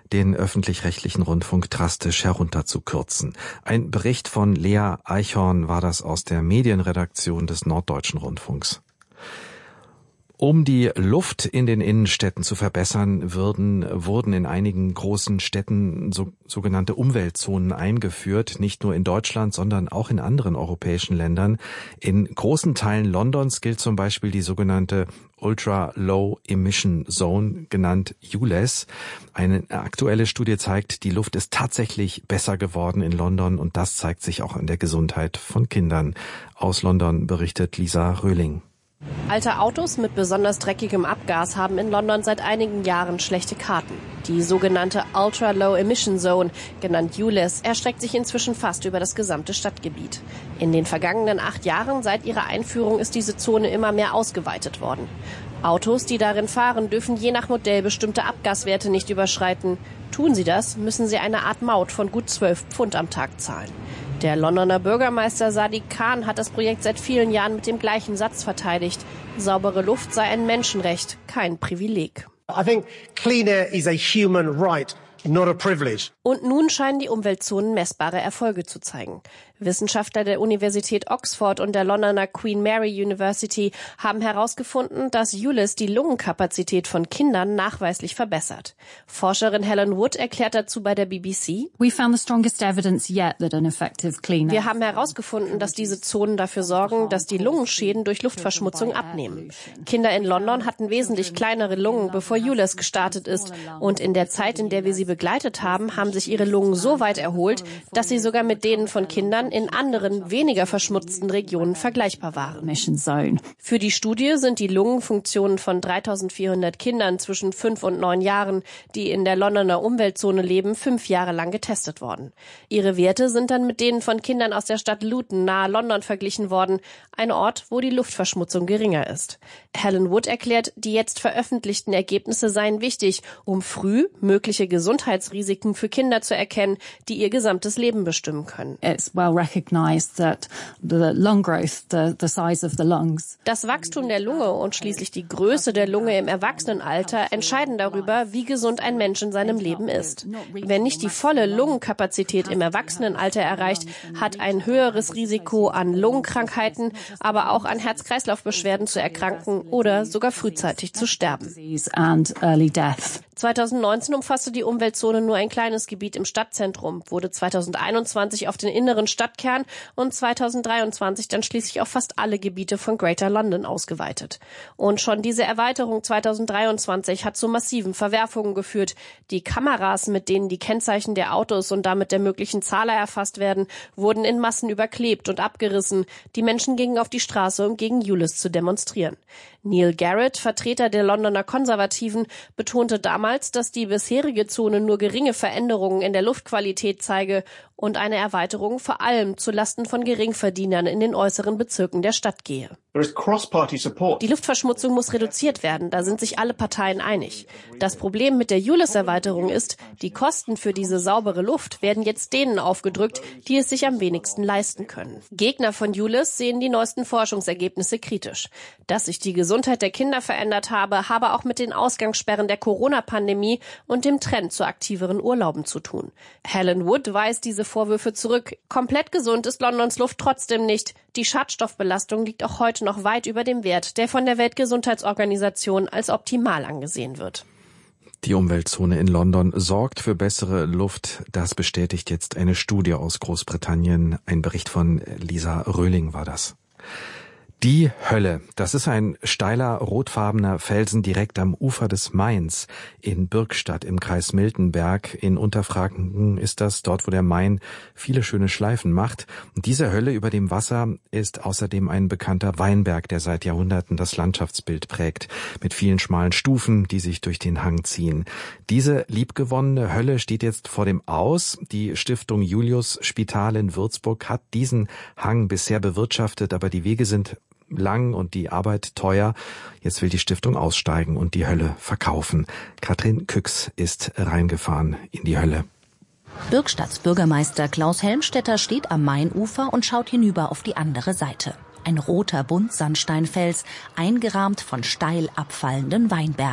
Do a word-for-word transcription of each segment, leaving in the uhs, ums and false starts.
den öffentlich-rechtlichen Rundfunk drastisch herunterzukürzen. Ein Bericht von Lea Eichhorn war das aus der Medienredaktion des Norddeutschen Rundfunks. Um die Luft in den Innenstädten zu verbessern, würden, wurden in einigen großen Städten so, sogenannte Umweltzonen eingeführt, nicht nur in Deutschland, sondern auch in anderen europäischen Ländern. In großen Teilen Londons gilt zum Beispiel die sogenannte Ultra Low Emission Zone, genannt U L E Z. Eine aktuelle Studie zeigt, die Luft ist tatsächlich besser geworden in London und das zeigt sich auch an der Gesundheit von Kindern. Aus London berichtet Lisa Röhling. Alte Autos mit besonders dreckigem Abgas haben in London seit einigen Jahren schlechte Karten. Die sogenannte Ultra Low Emission Zone, genannt U L E Z, erstreckt sich inzwischen fast über das gesamte Stadtgebiet. In den vergangenen acht Jahren seit ihrer Einführung ist diese Zone immer mehr ausgeweitet worden. Autos, die darin fahren, dürfen je nach Modell bestimmte Abgaswerte nicht überschreiten. Tun sie das, müssen sie eine Art Maut von gut zwölf Pfund am Tag zahlen. Der Londoner Bürgermeister Sadiq Khan hat das Projekt seit vielen Jahren mit dem gleichen Satz verteidigt. Saubere Luft sei ein Menschenrecht, kein Privileg. I think clean air is a human right, not a privilege. Und nun scheinen die Umweltzonen messbare Erfolge zu zeigen. Wissenschaftler der Universität Oxford und der Londoner Queen Mary University haben herausgefunden, dass U L E Z die Lungenkapazität von Kindern nachweislich verbessert. Forscherin Helen Wood erklärt dazu bei der B B C: We found the strongest evidence yet that an effective clean Wir haben herausgefunden, dass diese Zonen dafür sorgen, dass die Lungenschäden durch Luftverschmutzung abnehmen. Kinder in London hatten wesentlich kleinere Lungen, bevor U L E Z gestartet ist. Und in der Zeit, in der wir sie begleitet haben, haben sich ihre Lungen so weit erholt, dass sie sogar mit denen von Kindern in anderen, weniger verschmutzten Regionen vergleichbar waren. Für die Studie sind die Lungenfunktionen von dreitausendvierhundert Kindern zwischen fünf und neun Jahren, die in der Londoner Umweltzone leben, fünf Jahre lang getestet worden. Ihre Werte sind dann mit denen von Kindern aus der Stadt Luton nahe London verglichen worden, ein Ort, wo die Luftverschmutzung geringer ist. Helen Wood erklärt, die jetzt veröffentlichten Ergebnisse seien wichtig, um früh mögliche Gesundheitsrisiken für Kinder zu erkennen, die ihr gesamtes Leben bestimmen können. It's well recognized that the lung growth, the, the size of the lungs. Das Wachstum der Lunge und schließlich die Größe der Lunge im Erwachsenenalter entscheiden darüber, wie gesund ein Mensch in seinem Leben ist. Wer nicht die volle Lungenkapazität im Erwachsenenalter erreicht, hat ein höheres Risiko an Lungenkrankheiten, aber auch an Herz-Kreislauf-Beschwerden zu erkranken oder sogar frühzeitig zu sterben. zweitausendneunzehn umfasste die Umweltzone nur ein kleines Gebiet im Stadtzentrum, wurde zweitausendeinundzwanzig auf den inneren Stadtkern und zweitausenddreiundzwanzig dann schließlich auf fast alle Gebiete von Greater London ausgeweitet. Und schon diese Erweiterung zweitausenddreiundzwanzig hat zu massiven Verwerfungen geführt. Die Kameras, mit denen die Kennzeichen der Autos und damit der möglichen Zahler erfasst werden, wurden in Massen überklebt und abgerissen. Die Menschen gingen auf die Straße, um gegen U L E Z zu demonstrieren. Neil Garrett, Vertreter der Londoner Konservativen, betonte damals, dass die bisherige Zone nur geringe Veränderungen in der Luftqualität zeige und eine Erweiterung vor allem zulasten von Geringverdienern in den äußeren Bezirken der Stadt gehe. Die Luftverschmutzung muss reduziert werden, da sind sich alle Parteien einig. Das Problem mit der U L E Z-Erweiterung ist, die Kosten für diese saubere Luft werden jetzt denen aufgedrückt, die es sich am wenigsten leisten können. Gegner von U L E Z sehen die neuesten Forschungsergebnisse kritisch. Dass sich die Gesundheit der Kinder verändert habe, habe auch mit den Ausgangssperren der Corona-Pandemie und dem Trend zu aktiveren Urlauben zu tun. Helen Wood weist diese Vorwürfe zurück. Komplett gesund ist Londons Luft trotzdem nicht. Die Schadstoffbelastung liegt auch heute noch weit über dem Wert, der von der Weltgesundheitsorganisation als optimal angesehen wird. Die Umweltzone in London sorgt für bessere Luft. Das bestätigt jetzt eine Studie aus Großbritannien. Ein Bericht von Lisa Röhling war das. Die Hölle, das ist ein steiler, rotfarbener Felsen direkt am Ufer des Mains in Bürgstadt im Kreis Miltenberg. In Unterfranken ist das, dort wo der Main viele schöne Schleifen macht. Und diese Hölle über dem Wasser ist außerdem ein bekannter Weinberg, der seit Jahrhunderten das Landschaftsbild prägt, mit vielen schmalen Stufen, die sich durch den Hang ziehen. Diese liebgewonnene Hölle steht jetzt vor dem Aus. Die Stiftung Julius Spital in Würzburg hat diesen Hang bisher bewirtschaftet, aber die Wege sind lang und die Arbeit teuer. Jetzt will die Stiftung aussteigen und die Hölle verkaufen. Katrin Küchs ist reingefahren in die Hölle. Bürgstadts Bürgermeister Klaus Helmstetter steht am Mainufer und schaut hinüber auf die andere Seite. Ein roter Buntsandsteinfels, eingerahmt von steil abfallenden Weinbergen.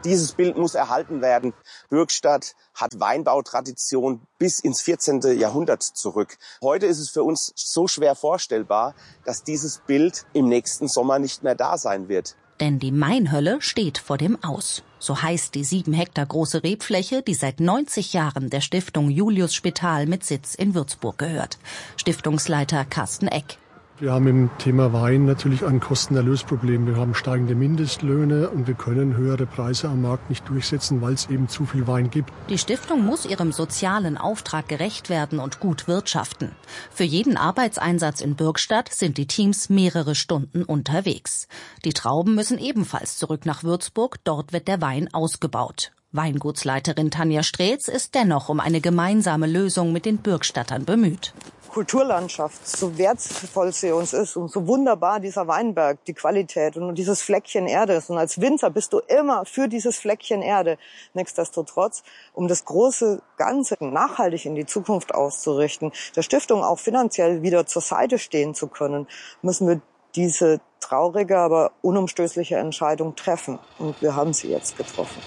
Dieses Bild muss erhalten werden. Bürgstadt hat Weinbautradition bis ins vierzehnten Jahrhundert zurück. Heute ist es für uns so schwer vorstellbar, dass dieses Bild im nächsten Sommer nicht mehr da sein wird. Denn die Mainhölle steht vor dem Aus. So heißt die sieben Hektar große Rebfläche, die seit neunzig Jahren der Stiftung Julius Spital mit Sitz in Würzburg gehört. Stiftungsleiter Carsten Eck. Wir haben im Thema Wein natürlich ein Kostenerlösproblem. Wir haben steigende Mindestlöhne und wir können höhere Preise am Markt nicht durchsetzen, weil es eben zu viel Wein gibt. Die Stiftung muss ihrem sozialen Auftrag gerecht werden und gut wirtschaften. Für jeden Arbeitseinsatz in Bürgstadt sind die Teams mehrere Stunden unterwegs. Die Trauben müssen ebenfalls zurück nach Würzburg. Dort wird der Wein ausgebaut. Weingutsleiterin Tanja Streetz ist dennoch um eine gemeinsame Lösung mit den Bürgstattern bemüht. Kulturlandschaft, so wertvoll sie uns ist und so wunderbar dieser Weinberg, die Qualität und dieses Fleckchen Erde ist. Und als Winzer bist du immer für dieses Fleckchen Erde. Nichtsdestotrotz, um das große Ganze nachhaltig in die Zukunft auszurichten, der Stiftung auch finanziell wieder zur Seite stehen zu können, müssen wir diese traurige, aber unumstößliche Entscheidung treffen. Und wir haben sie jetzt getroffen.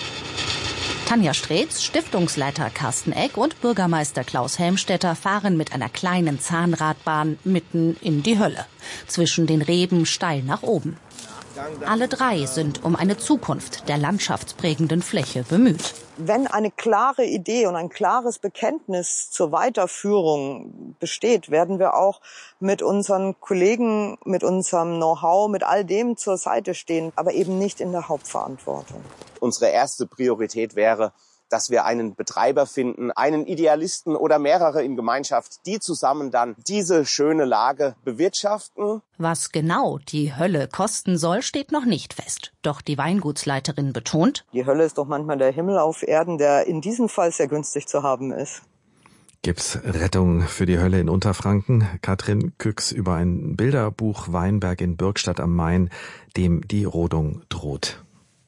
Tanja Streetz, Stiftungsleiter Carsten Eck und Bürgermeister Klaus Helmstetter fahren mit einer kleinen Zahnradbahn mitten in die Hölle. Zwischen den Reben steil nach oben. Alle drei sind um eine Zukunft der landschaftsprägenden Fläche bemüht. Wenn eine klare Idee und ein klares Bekenntnis zur Weiterführung besteht, werden wir auch mit unseren Kollegen, mit unserem Know-how, mit all dem zur Seite stehen, aber eben nicht in der Hauptverantwortung. Unsere erste Priorität wäre, dass wir einen Betreiber finden, einen Idealisten oder mehrere in Gemeinschaft, die zusammen dann diese schöne Lage bewirtschaften. Was genau die Hölle kosten soll, steht noch nicht fest. Doch die Weingutsleiterin betont: Die Hölle ist doch manchmal der Himmel auf Erden, der in diesem Fall sehr günstig zu haben ist. Gibt's Rettung für die Hölle in Unterfranken? Katrin Küchs über ein Bilderbuch Weinberg in Bürgstadt am Main, dem die Rodung droht.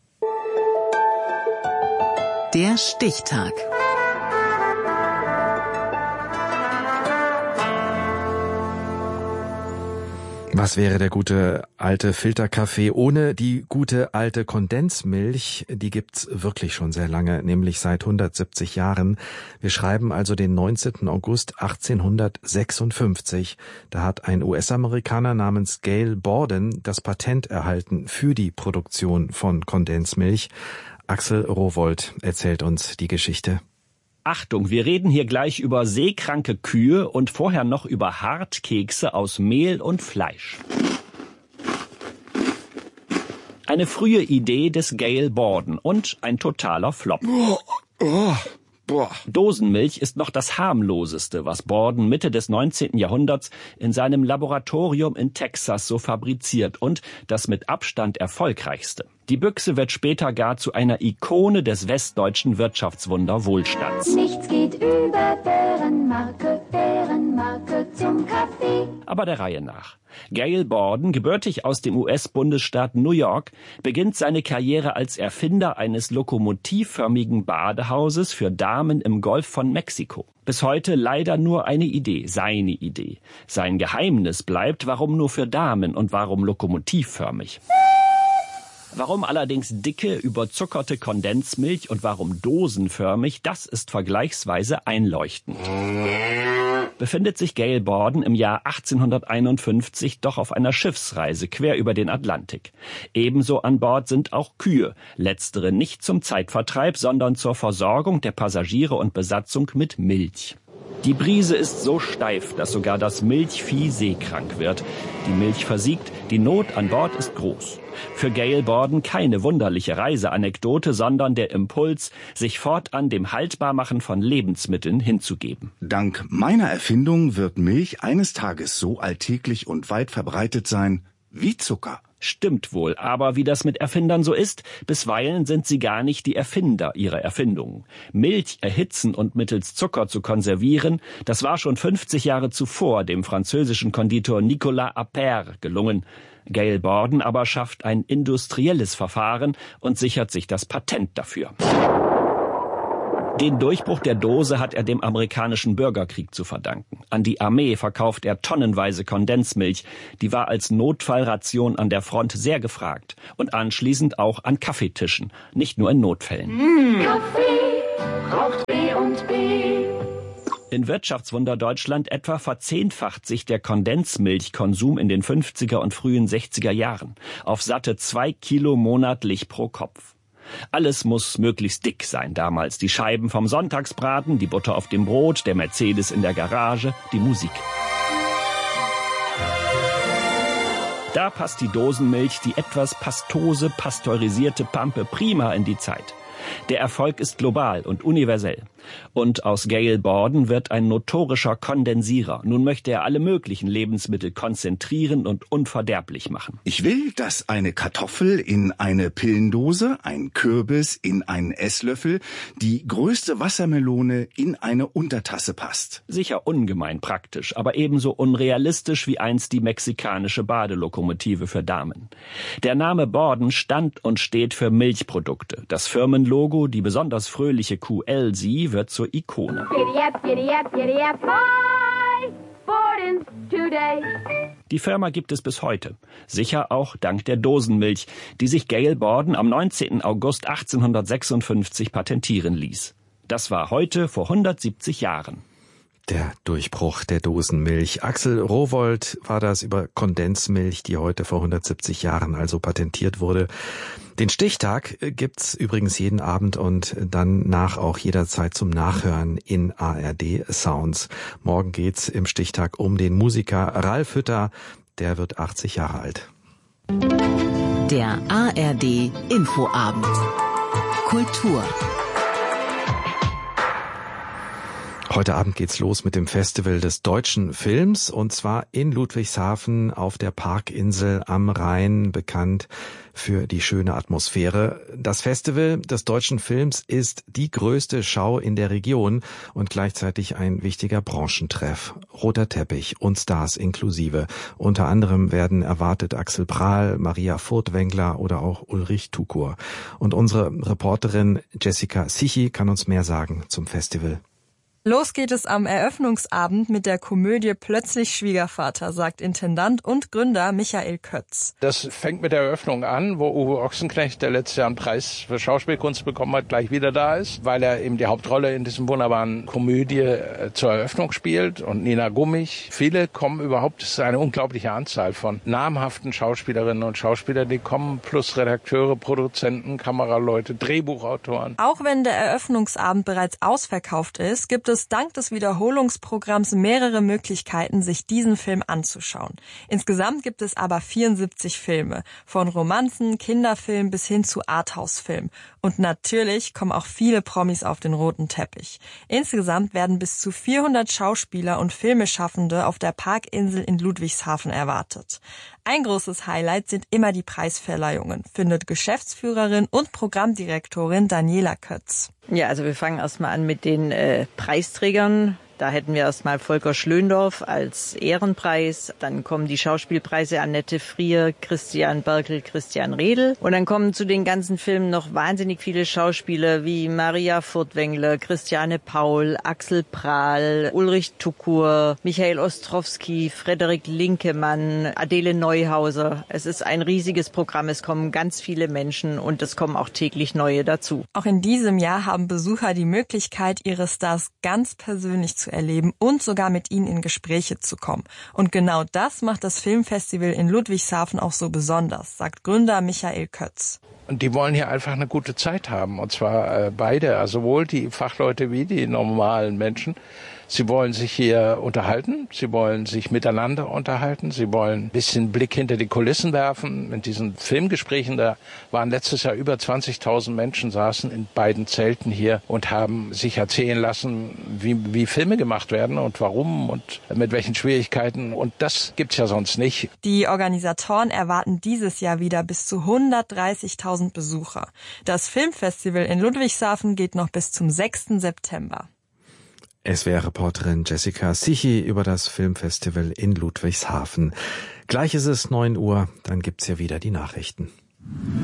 Der Stichtag. Was wäre der gute alte Filterkaffee ohne die gute alte Kondensmilch? Die gibt's wirklich schon sehr lange, nämlich seit hundertsiebzig Jahren. Wir schreiben also den neunzehnten August achtzehnhundertsechsundfünfzig. Da hat ein U S-Amerikaner namens Gail Borden das Patent erhalten für die Produktion von Kondensmilch. Axel Rowohlt erzählt uns die Geschichte. Achtung, wir reden hier gleich über seekranke Kühe und vorher noch über Hartkekse aus Mehl und Fleisch. Eine frühe Idee des Gail Borden und ein totaler Flop. Oh, oh. Boah. Dosenmilch ist noch das harmloseste, was Borden Mitte des neunzehnten Jahrhunderts in seinem Laboratorium in Texas so fabriziert und das mit Abstand erfolgreichste. Die Büchse wird später gar zu einer Ikone des westdeutschen Wirtschaftswunder Wohlstands. Nichts geht über Bärenmarke, Bärenmarke zum Kaffee. Aber der Reihe nach. Gail Borden, gebürtig aus dem U S-Bundesstaat New York, beginnt seine Karriere als Erfinder eines lokomotivförmigen Badehauses für Damen im Golf von Mexiko. Bis heute leider nur eine Idee, seine Idee. Sein Geheimnis bleibt, warum nur für Damen und warum lokomotivförmig. Warum allerdings dicke, überzuckerte Kondensmilch und warum dosenförmig, das ist vergleichsweise einleuchtend. Befindet sich Gail Borden im Jahr achtzehnhunderteinundfünfzig doch auf einer Schiffsreise quer über den Atlantik. Ebenso an Bord sind auch Kühe, letztere nicht zum Zeitvertreib, sondern zur Versorgung der Passagiere und Besatzung mit Milch. Die Brise ist so steif, dass sogar das Milchvieh seekrank wird. Die Milch versiegt, die Not an Bord ist groß. Für Gail Borden keine wunderliche Reiseanekdote, sondern der Impuls, sich fortan dem Haltbarmachen von Lebensmitteln hinzugeben. Dank meiner Erfindung wird Milch eines Tages so alltäglich und weit verbreitet sein wie Zucker. Stimmt wohl, aber wie das mit Erfindern so ist, bisweilen sind sie gar nicht die Erfinder ihrer Erfindungen. Milch erhitzen und mittels Zucker zu konservieren, das war schon fünfzig Jahre zuvor dem französischen Konditor Nicolas Appert gelungen. Gail Borden aber schafft ein industrielles Verfahren und sichert sich das Patent dafür. Den Durchbruch der Dose hat er dem amerikanischen Bürgerkrieg zu verdanken. An die Armee verkauft er tonnenweise Kondensmilch. Die war als Notfallration an der Front sehr gefragt. Und anschließend auch an Kaffeetischen, nicht nur in Notfällen. Mmh. Kaffee braucht B und B. In Wirtschaftswunder Deutschland etwa verzehnfacht sich der Kondensmilchkonsum in den fünfziger und frühen sechziger Jahren auf satte zwei Kilo monatlich pro Kopf. Alles muss möglichst dick sein damals. Die Scheiben vom Sonntagsbraten, die Butter auf dem Brot, der Mercedes in der Garage, die Musik. Da passt die Dosenmilch, die etwas pastose, pasteurisierte Pampe prima in die Zeit. Der Erfolg ist global und universell. Und aus Gail Borden wird ein notorischer Kondensierer. Nun möchte er alle möglichen Lebensmittel konzentrieren und unverderblich machen. Ich will, dass eine Kartoffel in eine Pillendose, ein Kürbis in einen Esslöffel, die größte Wassermelone in eine Untertasse passt. Sicher ungemein praktisch, aber ebenso unrealistisch wie einst die mexikanische Badelokomotive für Damen. Der Name Borden stand und steht für Milchprodukte. Das Firmenlogo, die besonders fröhliche Kuh Elsie, wird zur Ikone. Die Firma gibt es bis heute. Sicher auch dank der Dosenmilch, die sich Gail Borden am neunzehnten August achtzehnhundertsechsundfünfzig patentieren ließ. Das war heute vor hundertsiebzig Jahren. Der Durchbruch der Dosenmilch. Axel Rowohlt war das über Kondensmilch, die heute vor hundertsiebzig Jahren also patentiert wurde. Den Stichtag gibt's übrigens jeden Abend und dann nach auch jederzeit zum Nachhören in A R D Sounds. Morgen geht's im Stichtag um den Musiker Ralf Hütter. Der wird achtzig Jahre alt. Der A R D Infoabend. Kultur. Heute Abend geht's los mit dem Festival des deutschen Films und zwar in Ludwigshafen auf der Parkinsel am Rhein, bekannt für die schöne Atmosphäre. Das Festival des deutschen Films ist die größte Schau in der Region und gleichzeitig ein wichtiger Branchentreff. Roter Teppich und Stars inklusive. Unter anderem werden erwartet Axel Prahl, Maria Furtwängler oder auch Ulrich Tukur. Und unsere Reporterin Jessica Sichi kann uns mehr sagen zum Festival. Los geht es am Eröffnungsabend mit der Komödie Plötzlich Schwiegervater, sagt Intendant und Gründer Michael Kötz. Das fängt mit der Eröffnung an, wo Uwe Ochsenknecht, der letztes Jahr einen Preis für Schauspielkunst bekommen hat, gleich wieder da ist, weil er eben die Hauptrolle in diesem wunderbaren Komödie äh, zur Eröffnung spielt und Nina Gummich. Viele kommen überhaupt, es ist eine unglaubliche Anzahl von namhaften Schauspielerinnen und Schauspielern, die kommen, plus Redakteure, Produzenten, Kameraleute, Drehbuchautoren. Auch wenn der Eröffnungsabend bereits ausverkauft ist, gibt es dank des Wiederholungsprogramms mehrere Möglichkeiten, sich diesen Film anzuschauen. Insgesamt gibt es aber vierundsiebzig Filme, von Romanzen, Kinderfilm bis hin zu Arthouse-Film. Und natürlich kommen auch viele Promis auf den roten Teppich. Insgesamt werden bis zu vierhundert Schauspieler und Filmeschaffende auf der Parkinsel in Ludwigshafen erwartet. Ein großes Highlight sind immer die Preisverleihungen, findet Geschäftsführerin und Programmdirektorin Daniela Kötz. Ja, also wir fangen erstmal an mit den äh, Preisträgern. Da hätten wir erstmal Volker Schlöndorff als Ehrenpreis. Dann kommen die Schauspielpreise Annette Frier, Christian Berkel, Christian Redl. Und dann kommen zu den ganzen Filmen noch wahnsinnig viele Schauspieler wie Maria Furtwängler, Christiane Paul, Axel Prahl, Ulrich Tukur, Michael Ostrowski, Frederik Linkemann, Adele Neuhauser. Es ist ein riesiges Programm. Es kommen ganz viele Menschen und es kommen auch täglich neue dazu. Auch in diesem Jahr haben Besucher die Möglichkeit, ihre Stars ganz persönlich zu erleben und sogar mit ihnen in Gespräche zu kommen. Und genau das macht das Filmfestival in Ludwigshafen auch so besonders, sagt Gründer Michael Kötz. Und die wollen hier einfach eine gute Zeit haben, und zwar äh, beide, also sowohl die Fachleute wie die normalen Menschen. Sie wollen sich hier unterhalten, sie wollen sich miteinander unterhalten, sie wollen ein bisschen Blick hinter die Kulissen werfen. In diesen Filmgesprächen, da waren letztes Jahr über zwanzigtausend Menschen, saßen in beiden Zelten hier und haben sich erzählen lassen, wie, wie Filme gemacht werden und warum und mit welchen Schwierigkeiten. Und das gibt's ja sonst nicht. Die Organisatoren erwarten dieses Jahr wieder bis zu hundertdreißigtausend Besucher. Das Filmfestival in Ludwigshafen geht noch bis zum sechsten September. S W R-Reporterin Jessica Sichi über das Filmfestival in Ludwigshafen. Gleich ist es neun Uhr, dann gibt's ja wieder die Nachrichten.